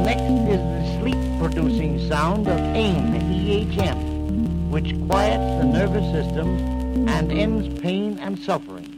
Next is the sleep-producing sound of AIM, E-H-M, which quiets the nervous system and ends pain and suffering.